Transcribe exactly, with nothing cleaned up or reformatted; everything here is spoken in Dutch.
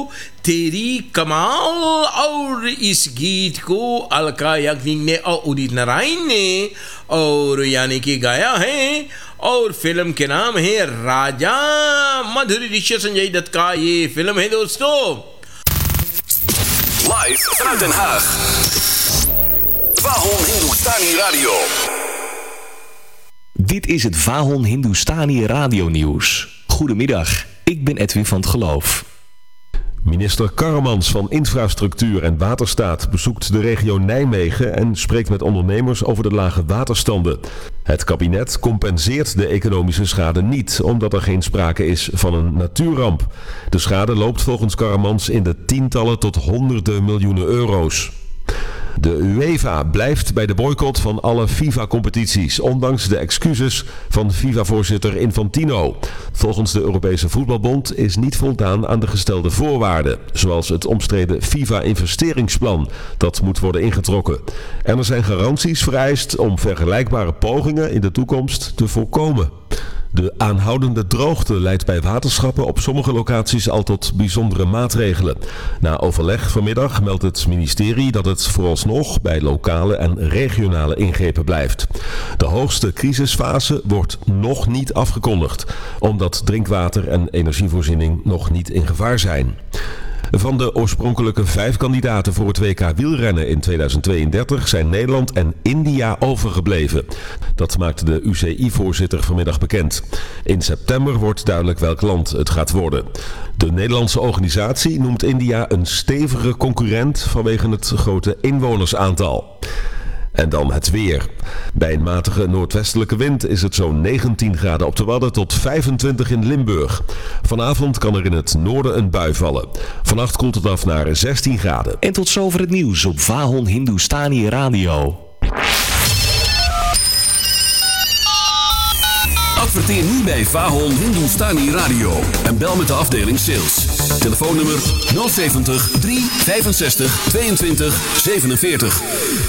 तेरी कमाल और इस गीत को अलका याग्निक ने और उदित नारायण ने और यानी कि गाया है और फिल्म के नाम है राजा। मधुरी दीक्षित संजय दत्त का ये फिल्म है दोस्तों। Live vanuit Den Haag. Vahon Hindustani Radio. Dit is het Vahon Hindustani Radio Nieuws. Goedemiddag, ik ben Edwin van het Geloof. Minister Karremans van Infrastructuur en Waterstaat bezoekt de regio Nijmegen en spreekt met ondernemers over de lage waterstanden. Het kabinet compenseert de economische schade niet, omdat er geen sprake is van een natuurramp. De schade loopt volgens Karremans in de tientallen tot honderden miljoenen euro's. De UEFA blijft bij de boycott van alle FIFA-competities, ondanks de excuses van FIFA-voorzitter Infantino. Volgens de Europese Voetbalbond is niet voldaan aan de gestelde voorwaarden, zoals het omstreden FIFA-investeringsplan dat moet worden ingetrokken. En er zijn garanties vereist om vergelijkbare pogingen in de toekomst te voorkomen. De aanhoudende droogte leidt bij waterschappen op sommige locaties al tot bijzondere maatregelen. Na overleg vanmiddag meldt het ministerie dat het vooralsnog bij lokale en regionale ingrepen blijft. De hoogste crisisfase wordt nog niet afgekondigd, omdat drinkwater en energievoorziening nog niet in gevaar zijn. Van de oorspronkelijke vijf kandidaten voor het W K wielrennen in tweeduizend tweeëndertig zijn Nederland en India overgebleven. Dat maakte de U C I-voorzitter vanmiddag bekend. In september wordt duidelijk welk land het gaat worden. De Nederlandse organisatie noemt India een stevige concurrent vanwege het grote inwonersaantal. En dan het weer. Bij een matige noordwestelijke wind is het zo'n negentien graden op de Wadden tot vijfentwintig in Limburg. Vanavond kan er in het noorden een bui vallen. Vannacht koelt het af naar zestien graden. En tot zover het nieuws op Vahon Hindustani Radio. Adverteer nu bij Vahon Hindustani Radio en bel met de afdeling sales. Telefoonnummer nul zeventig, drie vijfenzestig, tweeëntwintig, zevenenveertig.